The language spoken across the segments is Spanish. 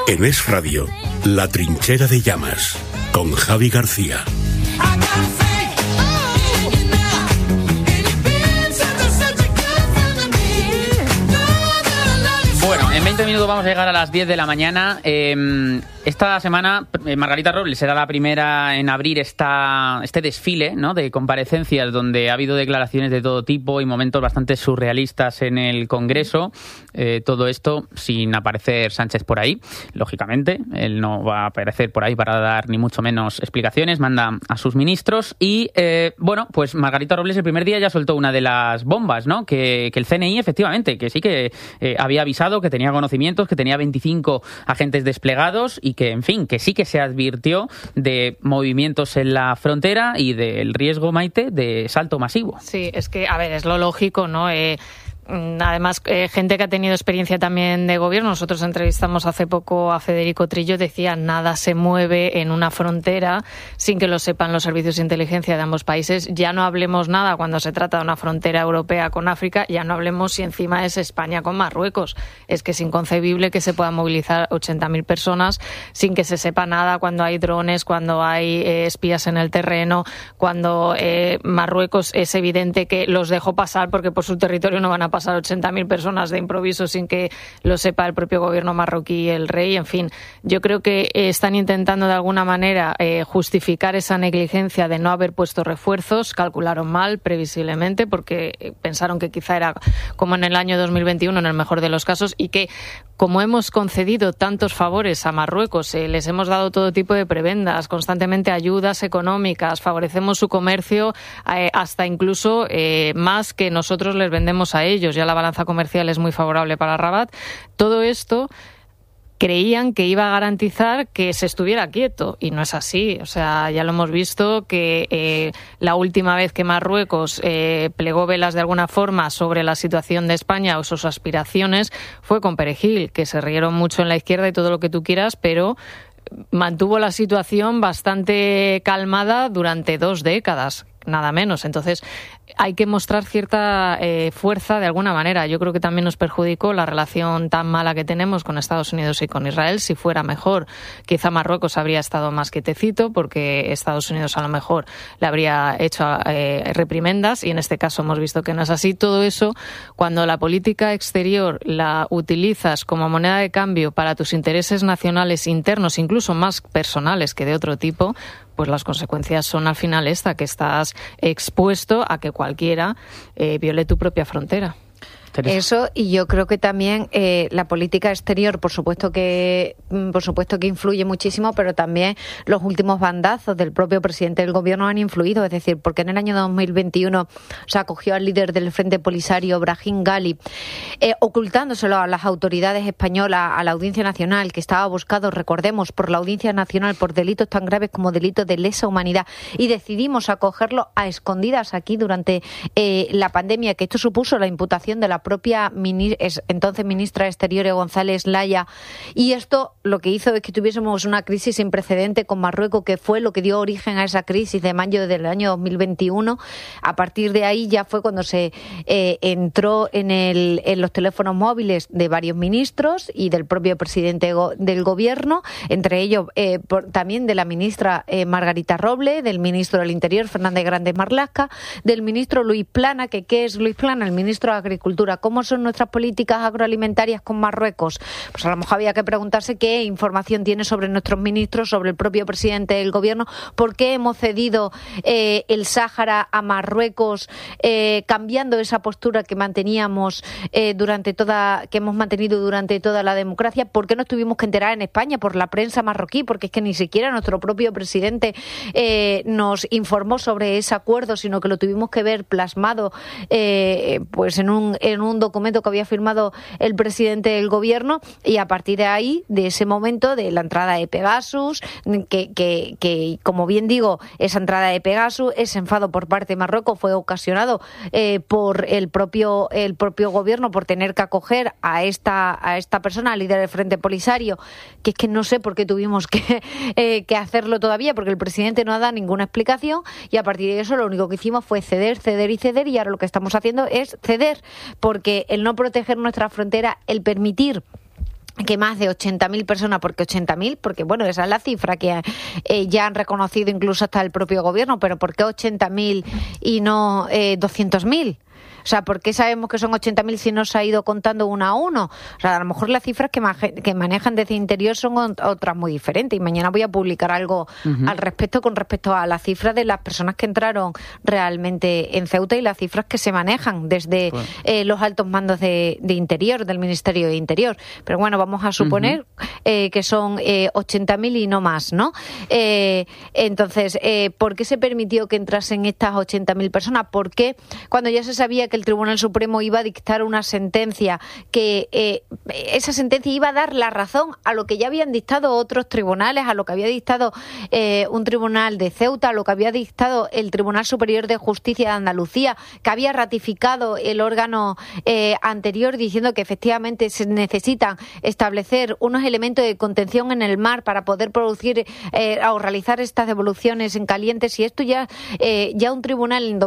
En Es Radio, La Trinchera de Llamas, con Javi García. Bueno, en 20 minutos vamos a llegar a las 10 de la mañana. Esta semana Margarita Robles será la primera en abrir este desfile, ¿no?, de comparecencias donde ha habido declaraciones de todo tipo y momentos bastante surrealistas en el Congreso. Todo esto sin aparecer Sánchez por ahí, lógicamente. Él no va a aparecer por ahí para dar ni mucho menos explicaciones, manda a sus ministros. Y bueno, pues Margarita Robles el primer día ya soltó una de las bombas, ¿no?, que el CNI efectivamente, que sí que había avisado, que tenía conocimientos, que tenía 25 agentes desplegados y que, en fin, que sí que se advirtió de movimientos en la frontera y del riesgo, Maite, de salto masivo. Sí, es que, a ver, es lo lógico, ¿no? Además, gente que ha tenido experiencia también de gobierno, nosotros entrevistamos hace poco a Federico Trillo, decía, nada se mueve en una frontera sin que lo sepan los servicios de inteligencia de ambos países. Ya no hablemos nada cuando se trata de una frontera europea con África, ya no hablemos si encima es España con Marruecos. Es que es inconcebible que se puedan movilizar 80.000 personas sin que se sepa nada cuando hay drones, cuando hay espías en el terreno, cuando Marruecos es evidente que los dejó pasar porque por su territorio no van a pasar 80.000 personas de improviso sin que lo sepa el propio gobierno marroquí y el rey. En fin, yo creo que están intentando de alguna manera justificar esa negligencia de no haber puesto refuerzos. Calcularon mal, previsiblemente, porque pensaron que quizá era como en el año 2021, en el mejor de los casos, y que como hemos concedido tantos favores a Marruecos, les hemos dado todo tipo de prebendas, constantemente ayudas económicas, favorecemos su comercio, hasta incluso más que nosotros les vendemos a ellos. Ya la balanza comercial es muy favorable para Rabat. Todo esto creían que iba a garantizar que se estuviera quieto y no es así. O sea, ya lo hemos visto que la última vez que Marruecos plegó velas de alguna forma sobre la situación de España o sus aspiraciones fue con Perejil, que se rieron mucho en la izquierda y todo lo que tú quieras, pero mantuvo la situación bastante calmada durante 2 décadas. Nada menos. Entonces, hay que mostrar cierta fuerza de alguna manera. Yo creo que también nos perjudicó la relación tan mala que tenemos con Estados Unidos y con Israel. Si fuera mejor, quizá Marruecos habría estado más quietecito porque Estados Unidos a lo mejor le habría hecho reprimendas y en este caso hemos visto que no es así. Todo eso, cuando la política exterior la utilizas como moneda de cambio para tus intereses nacionales internos, incluso más personales que de otro tipo, pues las consecuencias son al final que estás expuesto a que cualquiera viole tu propia frontera. Eso, y yo creo que también la política exterior, por supuesto que influye muchísimo, pero también los últimos bandazos del propio presidente del gobierno han influido. Es decir, porque en el año 2021 se acogió al líder del Frente Polisario, Brahim Ghali, ocultándoselo a las autoridades españolas, a la Audiencia Nacional, que estaba buscado, recordemos, por la Audiencia Nacional por delitos tan graves como delitos de lesa humanidad, y decidimos acogerlo a escondidas aquí durante la pandemia, que esto supuso la imputación de la propia entonces ministra de Exteriores, González Laya, y esto lo que hizo es que tuviésemos una crisis sin precedente con Marruecos, que fue lo que dio origen a esa crisis de mayo del año 2021. A partir de ahí ya fue cuando se entró en los teléfonos móviles de varios ministros y del propio presidente del gobierno, entre ellos también de la ministra Margarita Robles, del ministro del Interior, Fernández Grande Marlaska, del ministro Luis Plana, que ¿qué es Luis Plana? El ministro de Agricultura. ¿Cómo son nuestras políticas agroalimentarias con Marruecos? Pues a lo mejor había que preguntarse qué información tiene sobre nuestros ministros, sobre el propio presidente del gobierno, por qué hemos cedido el Sáhara a Marruecos, cambiando esa postura que manteníamos que hemos mantenido durante toda la democracia. ¿Por qué nos tuvimos que enterar en España por la prensa marroquí? Porque es que ni siquiera nuestro propio presidente nos informó sobre ese acuerdo, sino que lo tuvimos que ver plasmado pues en un documento que había firmado el presidente del gobierno, y a partir de ahí, de ese momento, de la entrada de Pegasus, que como bien digo, esa entrada de Pegasus, ese enfado por parte de Marruecos fue ocasionado por el propio gobierno por tener que acoger a esta persona, líder del Frente Polisario, que es que no sé por qué tuvimos que hacerlo todavía, porque el presidente no ha dado ninguna explicación, y a partir de eso lo único que hicimos fue ceder, y ahora lo que estamos haciendo es ceder, porque el no proteger nuestra frontera, el permitir que más de 80.000 personas, porque 80.000, porque bueno, esa es la cifra que ya han reconocido incluso hasta el propio gobierno, pero ¿por qué 80.000 y no 200.000? O sea, ¿por qué sabemos que son 80.000 si no se ha ido contando uno a uno? O sea, a lo mejor las cifras que manejan desde Interior son otras muy diferentes. Y mañana voy a publicar algo al respecto con respecto a las cifras de las personas que entraron realmente en Ceuta y las cifras que se manejan desde los altos mandos de Interior, del Ministerio de Interior. Pero bueno, vamos a suponer que son 80.000 y no más, ¿no? Entonces, ¿por qué se permitió que entrasen estas 80.000 personas? ¿Por qué cuando ya se sabía que el Tribunal Supremo iba a dictar una sentencia, que esa sentencia iba a dar la razón a lo que ya habían dictado otros tribunales, a lo que había dictado un tribunal de Ceuta, a lo que había dictado el Tribunal Superior de Justicia de Andalucía, que había ratificado el órgano anterior diciendo que efectivamente se necesitan establecer unos elementos de contención en el mar para poder producir o realizar estas devoluciones en caliente? Si esto ya un tribunal en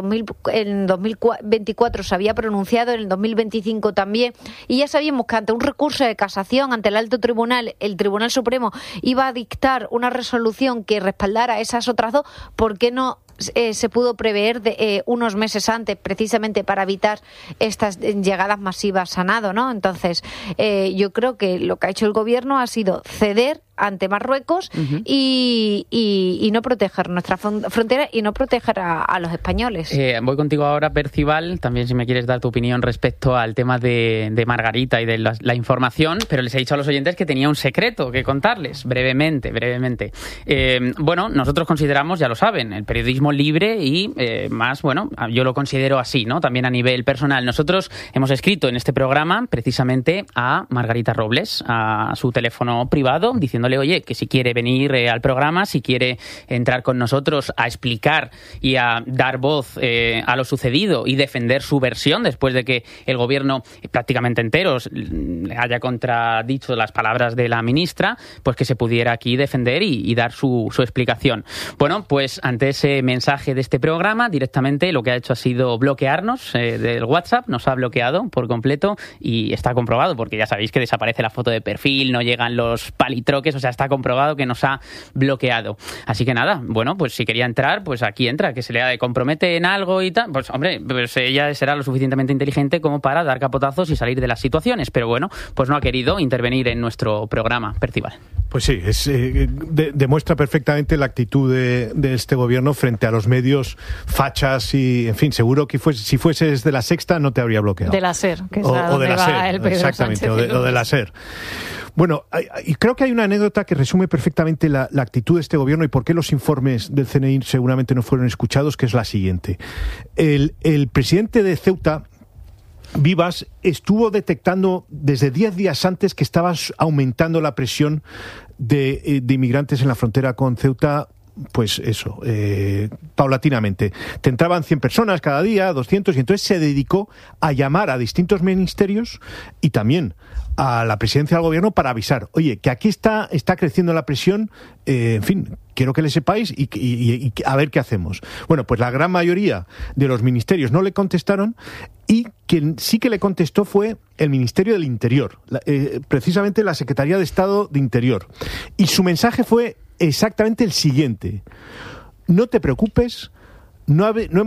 2024 se había pronunciado, en el 2025 también, y ya sabíamos que ante un recurso de casación ante el alto tribunal, el Tribunal Supremo iba a dictar una resolución que respaldara esas otras dos. ¿Por qué no se pudo prever unos meses antes, precisamente para evitar estas llegadas masivas a nado, ¿no? Entonces, yo creo que lo que ha hecho el gobierno ha sido ceder ante Marruecos y no proteger nuestra frontera y no proteger a los españoles. Voy contigo ahora, Percival, también si me quieres dar tu opinión respecto al tema de Margarita y de la información, pero les he dicho a los oyentes que tenía un secreto que contarles, brevemente. Bueno, nosotros consideramos, ya lo saben, el periodismo libre y más, bueno, yo lo considero así, ¿no? También a nivel personal. Nosotros hemos escrito en este programa precisamente a Margarita Robles, a su teléfono privado, diciéndole, oye, que si quiere venir al programa, si quiere entrar con nosotros a explicar y a dar voz a lo sucedido y defender su versión después de que el gobierno prácticamente entero haya contradicho las palabras de la ministra, pues que se pudiera aquí defender y dar su explicación. Bueno, pues ante ese mensaje de este programa, directamente lo que ha hecho ha sido bloquearnos del WhatsApp, nos ha bloqueado por completo y está comprobado, porque ya sabéis que desaparece la foto de perfil, no llegan los palitroques, o sea, está comprobado que nos ha bloqueado. Así que nada, bueno, pues si quería entrar, pues aquí entra, que se le compromete en algo y tal, pues hombre, pues ella será lo suficientemente inteligente como para dar capotazos y salir de las situaciones, pero bueno, pues no ha querido intervenir en nuestro programa, Percival. Pues sí, demuestra perfectamente la actitud de este gobierno frente a los medios fachas y, en fin, seguro que si fueses de La Sexta no te habría bloqueado. De la SER, que es o de la SER, exactamente, o de la SER. Bueno, y creo que hay una anécdota que resume perfectamente la actitud de este gobierno y por qué los informes del CNI seguramente no fueron escuchados, que es la siguiente. El presidente de Ceuta, Vivas, estuvo detectando desde 10 días antes que estaba aumentando la presión de inmigrantes en la frontera con Ceuta. Pues eso, paulatinamente. Te entraban 100 personas cada día, 200, y entonces se dedicó a llamar a distintos ministerios y también a la presidencia del gobierno para avisar, oye, que aquí está creciendo la presión, en fin, quiero que le sepáis y a ver qué hacemos. Bueno, pues la gran mayoría de los ministerios no le contestaron y quien sí que le contestó fue el Ministerio del Interior, precisamente la Secretaría de Estado de Interior. Y su mensaje fue exactamente el siguiente: no te preocupes, no hemos